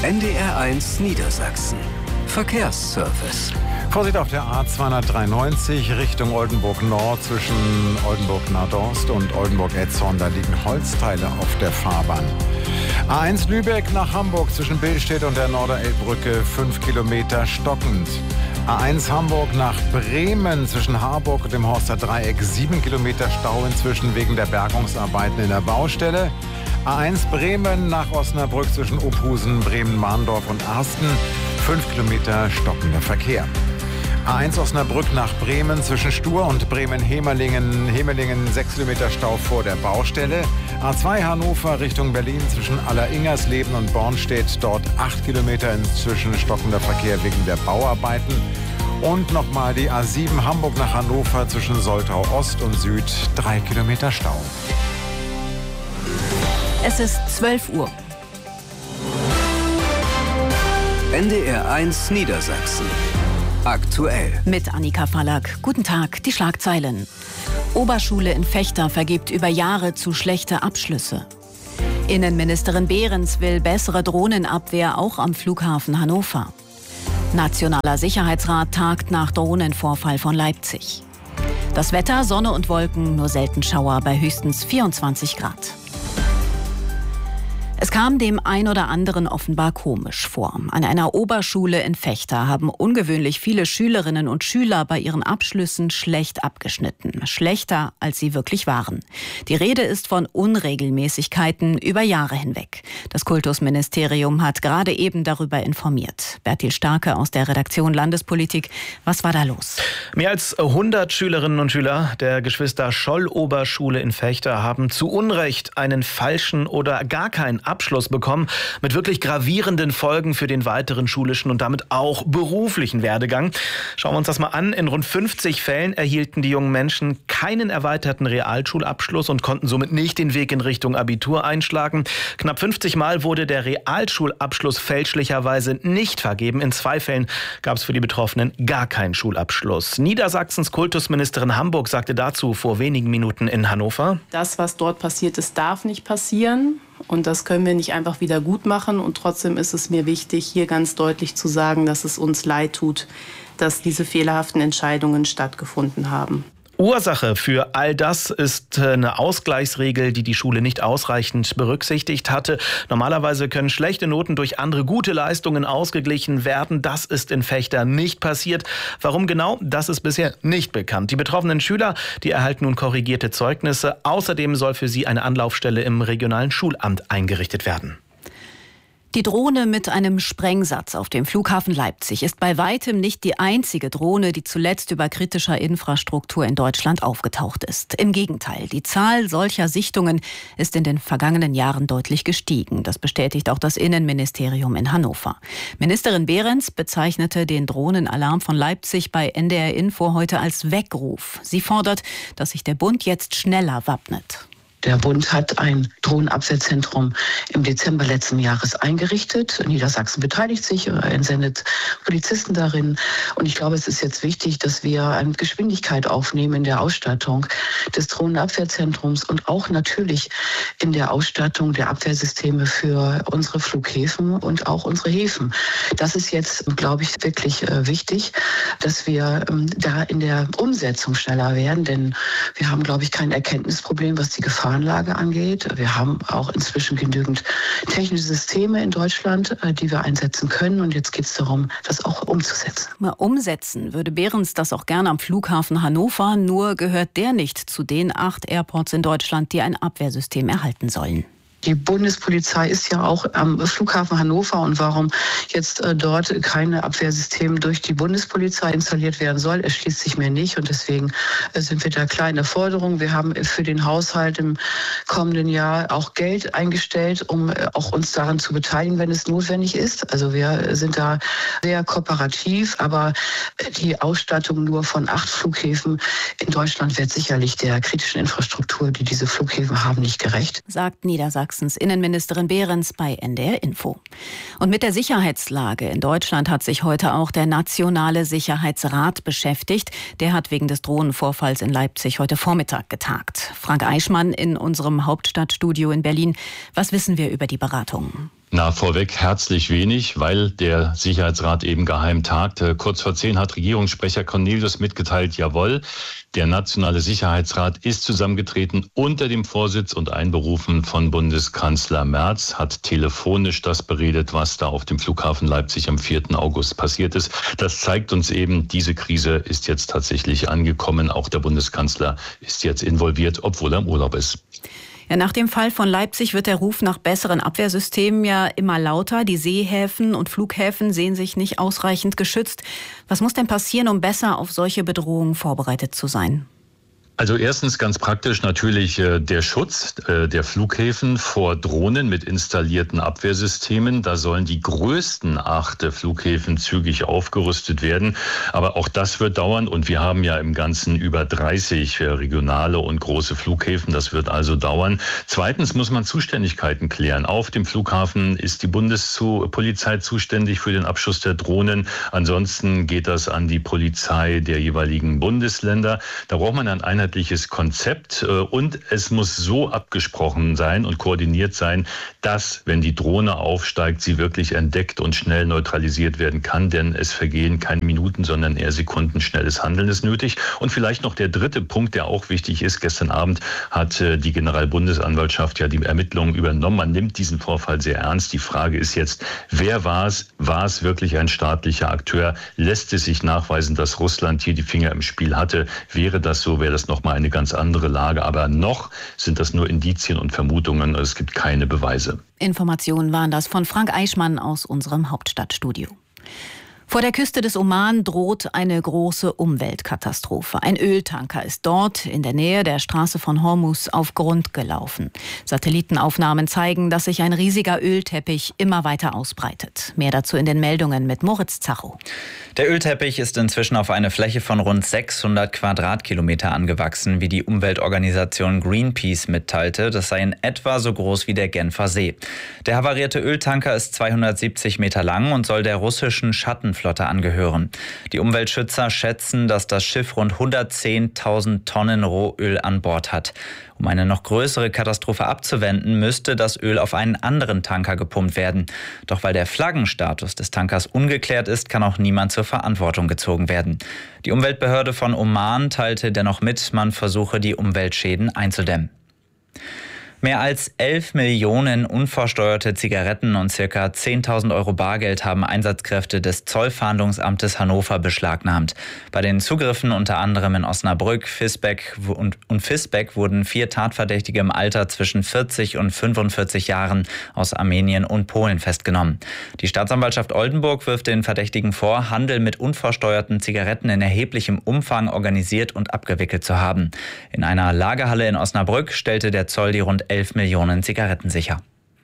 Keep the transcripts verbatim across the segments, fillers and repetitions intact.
N D R eins Niedersachsen. Verkehrsservice. Vorsicht auf der A zweihundertdreiundneunzig Richtung Oldenburg Nord zwischen Oldenburg Nordost und Oldenburg-Etzhorn. Da liegen Holzteile auf der Fahrbahn. A eins Lübeck nach Hamburg zwischen Billstedt und der Norderelbbrücke fünf Kilometer stockend. A eins Hamburg nach Bremen zwischen Harburg und dem Horster Dreieck sieben Kilometer Stau inzwischen wegen der Bergungsarbeiten in der Baustelle. A eins Bremen nach Osnabrück zwischen Ophusen, Bremen-Mahndorf und Arsten fünf Kilometer stockender Verkehr. A eins Osnabrück nach Bremen zwischen Stur und Bremen-Hemelingen, Hemelingen sechs Kilometer Stau vor der Baustelle. A zwei Hannover Richtung Berlin zwischen Alleringersleben und Bornstedt, dort acht Kilometer inzwischen stockender Verkehr wegen der Bauarbeiten. Und nochmal die A sieben Hamburg nach Hannover zwischen Soltau Ost und Süd, drei Kilometer Stau. Es ist zwölf Uhr. N D R eins Niedersachsen. Aktuell. Mit Annika Fallack. Guten Tag, die Schlagzeilen. Oberschule in Vechta vergibt über Jahre zu schlechte Abschlüsse. Innenministerin Behrens will bessere Drohnenabwehr auch am Flughafen Hannover. Nationaler Sicherheitsrat tagt nach Drohnenvorfall von Leipzig. Das Wetter, Sonne und Wolken, nur selten Schauer bei höchstens vierundzwanzig Grad. Es kam dem ein oder anderen offenbar komisch vor. An einer Oberschule in Vechta haben ungewöhnlich viele Schülerinnen und Schüler bei ihren Abschlüssen schlecht abgeschnitten. Schlechter, als sie wirklich waren. Die Rede ist von Unregelmäßigkeiten über Jahre hinweg. Das Kultusministerium hat gerade eben darüber informiert. Bertil Starke aus der Redaktion Landespolitik. Was war da los? Mehr als hundert Schülerinnen und Schüler der Geschwister Scholl-Oberschule in Vechta haben zu Unrecht einen falschen oder gar keinen Abschluss bekommen, mit wirklich gravierenden Folgen für den weiteren schulischen und damit auch beruflichen Werdegang. Schauen wir uns das mal an. In rund fünfzig Fällen erhielten die jungen Menschen keinen erweiterten Realschulabschluss und konnten somit nicht den Weg in Richtung Abitur einschlagen. Knapp fünfzig Mal wurde der Realschulabschluss fälschlicherweise nicht vergeben. In zwei Fällen gab es für die Betroffenen gar keinen Schulabschluss. Niedersachsens Kultusministerin Hamburg sagte dazu vor wenigen Minuten in Hannover: Das, was dort passiert ist, darf nicht passieren. Und das können wir nicht einfach wieder gut machen. Und trotzdem ist es mir wichtig, hier ganz deutlich zu sagen, dass es uns leid tut, dass diese fehlerhaften Entscheidungen stattgefunden haben. Ursache für all das ist eine Ausgleichsregel, die die Schule nicht ausreichend berücksichtigt hatte. Normalerweise können schlechte Noten durch andere gute Leistungen ausgeglichen werden. Das ist in Vechta nicht passiert. Warum genau? Das ist bisher nicht bekannt. Die betroffenen Schüler, die erhalten nun korrigierte Zeugnisse. Außerdem soll für sie eine Anlaufstelle im regionalen Schulamt eingerichtet werden. Die Drohne mit einem Sprengsatz auf dem Flughafen Leipzig ist bei weitem nicht die einzige Drohne, die zuletzt über kritischer Infrastruktur in Deutschland aufgetaucht ist. Im Gegenteil, die Zahl solcher Sichtungen ist in den vergangenen Jahren deutlich gestiegen. Das bestätigt auch das Innenministerium in Hannover. Ministerin Behrens bezeichnete den Drohnenalarm von Leipzig bei N D R Info heute als Weckruf. Sie fordert, dass sich der Bund jetzt schneller wappnet. Der Bund hat ein Drohnenabwehrzentrum im Dezember letzten Jahres eingerichtet. Niedersachsen beteiligt sich, entsendet Polizisten darin. Und ich glaube, es ist jetzt wichtig, dass wir eine Geschwindigkeit aufnehmen in der Ausstattung des Drohnenabwehrzentrums und auch natürlich in der Ausstattung der Abwehrsysteme für unsere Flughäfen und auch unsere Häfen. Das ist jetzt, glaube ich, wirklich wichtig, dass wir da in der Umsetzung schneller werden. Denn wir haben, glaube ich, kein Erkenntnisproblem, was die Gefahr Anlage angeht. Wir haben auch inzwischen genügend technische Systeme in Deutschland, die wir einsetzen können. Und jetzt geht es darum, das auch umzusetzen. Mal umsetzen würde Behrens das auch gerne am Flughafen Hannover. Nur gehört der nicht zu den acht Airports in Deutschland, die ein Abwehrsystem erhalten sollen. Die Bundespolizei ist ja auch am Flughafen Hannover und warum jetzt äh, dort keine Abwehrsystem durch die Bundespolizei installiert werden soll, erschließt sich mir nicht und deswegen äh, sind wir da klar in der Forderung. Wir haben für den Haushalt im kommenden Jahr auch Geld eingestellt, um äh, auch uns daran zu beteiligen, wenn es notwendig ist. Also wir sind da sehr kooperativ, aber äh, die Ausstattung nur von acht Flughäfen in Deutschland wird sicherlich der kritischen Infrastruktur, die diese Flughäfen haben, nicht gerecht. Sagt Niedersachsens Innenministerin Behrens bei N D R Info. Und mit der Sicherheitslage in Deutschland hat sich heute auch der Nationale Sicherheitsrat beschäftigt. Der hat wegen des Drohnenvorfalls in Leipzig heute Vormittag getagt. Frank Eichmann in unserem Hauptstadtstudio in Berlin. Was wissen wir über die Beratungen? Na, vorweg herzlich wenig, weil der Sicherheitsrat eben geheim tagte. Kurz vor zehn hat Regierungssprecher Cornelius mitgeteilt, jawohl, der Nationale Sicherheitsrat ist zusammengetreten unter dem Vorsitz und einberufen von Bundeskanzler Merz, hat telefonisch das beredet, was da auf dem Flughafen Leipzig am vierten August passiert ist. Das zeigt uns eben, diese Krise ist jetzt tatsächlich angekommen. Auch der Bundeskanzler ist jetzt involviert, obwohl er im Urlaub ist. Ja, nach dem Fall von Leipzig wird der Ruf nach besseren Abwehrsystemen ja immer lauter. Die Seehäfen und Flughäfen sehen sich nicht ausreichend geschützt. Was muss denn passieren, um besser auf solche Bedrohungen vorbereitet zu sein? Also erstens ganz praktisch natürlich äh, der Schutz äh, der Flughäfen vor Drohnen mit installierten Abwehrsystemen. Da sollen die größten acht Flughäfen zügig aufgerüstet werden. Aber auch das wird dauern und wir haben ja im Ganzen über dreißig äh, regionale und große Flughäfen. Das wird also dauern. Zweitens muss man Zuständigkeiten klären. Auf dem Flughafen ist die Bundespolizei zuständig für den Abschuss der Drohnen. Ansonsten geht das an die Polizei der jeweiligen Bundesländer. Da braucht man ein einheitliches Konzept und es muss so abgesprochen sein und koordiniert sein, dass, wenn die Drohne aufsteigt, sie wirklich entdeckt und schnell neutralisiert werden kann, denn es vergehen keine Minuten, sondern eher Sekunden. Schnelles Handeln ist nötig. Und vielleicht noch der dritte Punkt, der auch wichtig ist. Gestern Abend hat die Generalbundesanwaltschaft ja die Ermittlungen übernommen. Man nimmt diesen Vorfall sehr ernst. Die Frage ist jetzt, wer war es? War es wirklich ein staatlicher Akteur? Lässt es sich nachweisen, dass Russland hier die Finger im Spiel hatte? Wäre das so, wäre das noch mal eine ganz andere Lage. Aber noch sind das nur Indizien und Vermutungen. Es gibt keine Beweise. Informationen waren das von Frank Eichmann aus unserem Hauptstadtstudio. Vor der Küste des Oman droht eine große Umweltkatastrophe. Ein Öltanker ist dort in der Nähe der Straße von Hormuz auf Grund gelaufen. Satellitenaufnahmen zeigen, dass sich ein riesiger Ölteppich immer weiter ausbreitet. Mehr dazu in den Meldungen mit Moritz Zacho. Der Ölteppich ist inzwischen auf eine Fläche von rund sechshundert Quadratkilometer angewachsen, wie die Umweltorganisation Greenpeace mitteilte. Das sei in etwa so groß wie der Genfer See. Der havarierte Öltanker ist zweihundertsiebzig Meter lang und soll der russischen Schattenflotte angehören. Die Umweltschützer schätzen, dass das Schiff rund hundertzehntausend Tonnen Rohöl an Bord hat. Um eine noch größere Katastrophe abzuwenden, müsste das Öl auf einen anderen Tanker gepumpt werden. Doch weil der Flaggenstatus des Tankers ungeklärt ist, kann auch niemand zur Verantwortung gezogen werden. Die Umweltbehörde von Oman teilte dennoch mit, man versuche, die Umweltschäden einzudämmen. Mehr als elf Millionen unversteuerte Zigaretten und ca. zehntausend Euro Bargeld haben Einsatzkräfte des Zollfahndungsamtes Hannover beschlagnahmt. Bei den Zugriffen unter anderem in Osnabrück, Visbeck und, und Visbeck wurden vier Tatverdächtige im Alter zwischen vierzig und fünfundvierzig Jahren aus Armenien und Polen festgenommen. Die Staatsanwaltschaft Oldenburg wirft den Verdächtigen vor, Handel mit unversteuerten Zigaretten in erheblichem Umfang organisiert und abgewickelt zu haben. In einer Lagerhalle in Osnabrück stellte der Zoll die rund elf Millionen Zigaretten sicher.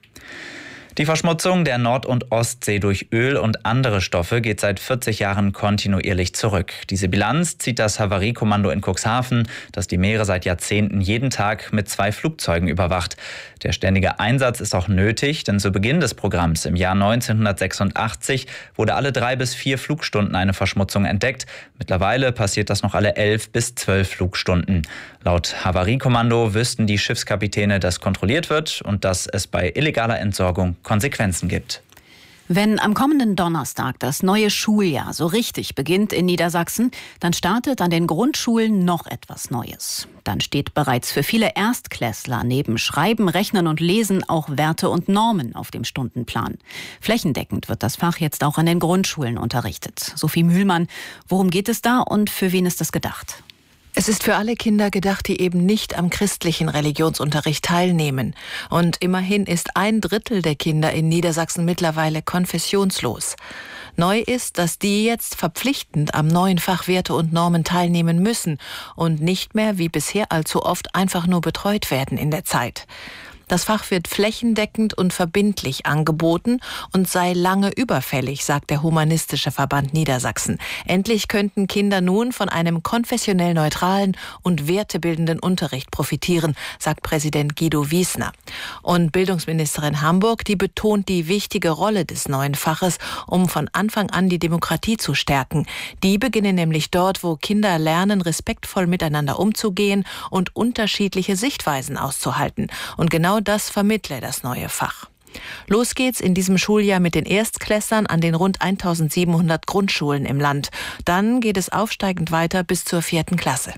Die Verschmutzung der Nord- und Ostsee durch Öl und andere Stoffe geht seit vierzig Jahren kontinuierlich zurück. Diese Bilanz zieht das Havariekommando in Cuxhaven, das die Meere seit Jahrzehnten jeden Tag mit zwei Flugzeugen überwacht. Der ständige Einsatz ist auch nötig, denn zu Beginn des Programms im Jahr neunzehnhundertsechsundachtzig wurde alle drei bis vier Flugstunden eine Verschmutzung entdeckt. Mittlerweile passiert das noch alle elf bis zwölf Flugstunden. Laut Havariekommando wüssten die Schiffskapitäne, dass kontrolliert wird und dass es bei illegaler Entsorgung Konsequenzen gibt. Wenn am kommenden Donnerstag das neue Schuljahr so richtig beginnt in Niedersachsen, dann startet an den Grundschulen noch etwas Neues. Dann steht bereits für viele Erstklässler neben Schreiben, Rechnen und Lesen auch Werte und Normen auf dem Stundenplan. Flächendeckend wird das Fach jetzt auch an den Grundschulen unterrichtet. Sophie Mühlmann, worum geht es da und für wen ist es gedacht? Es ist für alle Kinder gedacht, die eben nicht am christlichen Religionsunterricht teilnehmen. Und immerhin ist ein Drittel der Kinder in Niedersachsen mittlerweile konfessionslos. Neu ist, dass die jetzt verpflichtend am neuen Fach Werte und Normen teilnehmen müssen und nicht mehr wie bisher allzu oft einfach nur betreut werden in der Zeit. Das Fach wird flächendeckend und verbindlich angeboten und sei lange überfällig, sagt der Humanistische Verband Niedersachsen. Endlich könnten Kinder nun von einem konfessionell neutralen und wertebildenden Unterricht profitieren, sagt Präsident Guido Wiesner. Und Bildungsministerin Hamburg, die betont die wichtige Rolle des neuen Faches, um von Anfang an die Demokratie zu stärken. Die beginnen nämlich dort, wo Kinder lernen, respektvoll miteinander umzugehen und unterschiedliche Sichtweisen auszuhalten. Und genau das vermittle das neue Fach. Los geht's in diesem Schuljahr mit den Erstklässlern an den rund eintausendsiebenhundert Grundschulen im Land. Dann geht es aufsteigend weiter bis zur vierten Klasse.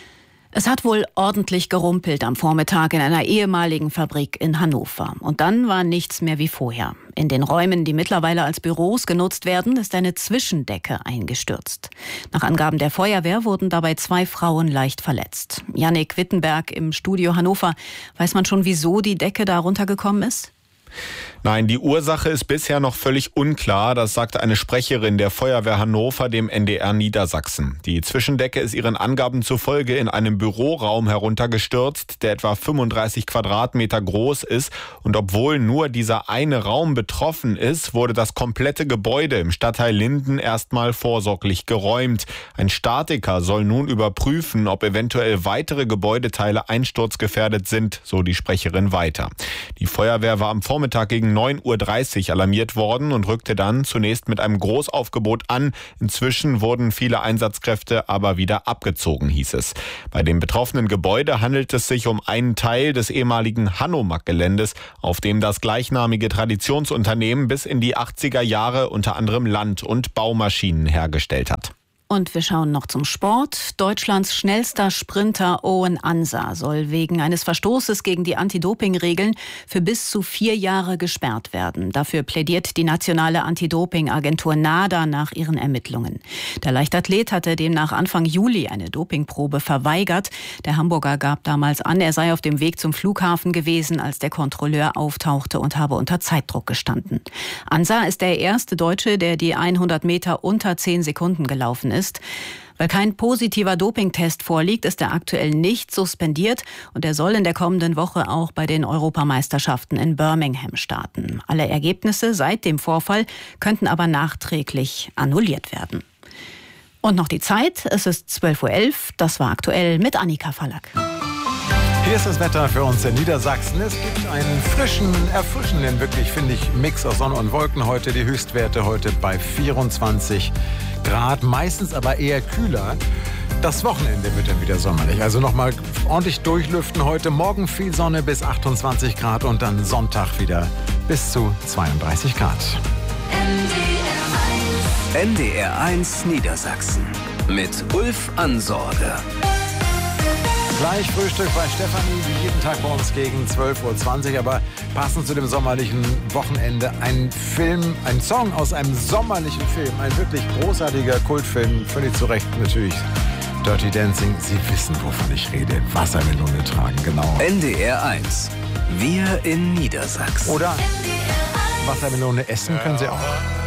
Es hat wohl ordentlich gerumpelt am Vormittag in einer ehemaligen Fabrik in Hannover. Und dann war nichts mehr wie vorher. In den Räumen, die mittlerweile als Büros genutzt werden, ist eine Zwischendecke eingestürzt. Nach Angaben der Feuerwehr wurden dabei zwei Frauen leicht verletzt. Jannik Wittenberg im Studio Hannover. Weiß man schon, wieso die Decke da runtergekommen ist? Nein, die Ursache ist bisher noch völlig unklar. Das sagte eine Sprecherin der Feuerwehr Hannover dem N D R Niedersachsen. Die Zwischendecke ist ihren Angaben zufolge in einem Büroraum heruntergestürzt, der etwa fünfunddreißig Quadratmeter groß ist. Und obwohl nur dieser eine Raum betroffen ist, wurde das komplette Gebäude im Stadtteil Linden erstmal vorsorglich geräumt. Ein Statiker soll nun überprüfen, ob eventuell weitere Gebäudeteile einsturzgefährdet sind, so die Sprecherin weiter. Die Feuerwehr war am Vormittag gegen neun Uhr dreißig alarmiert worden und rückte dann zunächst mit einem Großaufgebot an. Inzwischen wurden viele Einsatzkräfte aber wieder abgezogen, hieß es. Bei dem betroffenen Gebäude handelt es sich um einen Teil des ehemaligen Hanomag-Geländes, auf dem das gleichnamige Traditionsunternehmen bis in die achtziger Jahre unter anderem Land- und Baumaschinen hergestellt hat. Und wir schauen noch zum Sport. Deutschlands schnellster Sprinter Owen Ansa soll wegen eines Verstoßes gegen die Anti-Doping-Regeln für bis zu vier Jahre gesperrt werden. Dafür plädiert die nationale Anti-Doping-Agentur NADA nach ihren Ermittlungen. Der Leichtathlet hatte demnach Anfang Juli eine Dopingprobe verweigert. Der Hamburger gab damals an, er sei auf dem Weg zum Flughafen gewesen, als der Kontrolleur auftauchte und habe unter Zeitdruck gestanden. Ansa ist der erste Deutsche, der die hundert Meter unter zehn Sekunden gelaufen ist. Weil kein positiver Dopingtest vorliegt, ist er aktuell nicht suspendiert und er soll in der kommenden Woche auch bei den Europameisterschaften in Birmingham starten. Alle Ergebnisse seit dem Vorfall könnten aber nachträglich annulliert werden. Und noch die Zeit, es ist zwölf Uhr elf, das war aktuell mit Annika Fallack. Hier ist das Wetter für uns in Niedersachsen. Es gibt einen frischen, erfrischenden, wirklich, finde ich, Mix aus Sonne und Wolken heute. Die Höchstwerte heute bei vierundzwanzig Grad, meistens aber eher kühler. Das Wochenende wird dann wieder sommerlich. Also nochmal ordentlich durchlüften heute. Morgen viel Sonne bis achtundzwanzig Grad und dann Sonntag wieder bis zu zweiunddreißig Grad. N D R eins Niedersachsen mit Ulf Ansorge. Gleich Frühstück bei Stefanie, wie jeden Tag bei uns gegen zwölf Uhr zwanzig. Aber passend zu dem sommerlichen Wochenende ein Film, ein Song aus einem sommerlichen Film. Ein wirklich großartiger Kultfilm, völlig zu Recht natürlich. Dirty Dancing, Sie wissen, wovon ich rede. Wassermelone tragen, genau. N D R eins, wir in Niedersachsen. Oder Wassermelone essen können Sie auch.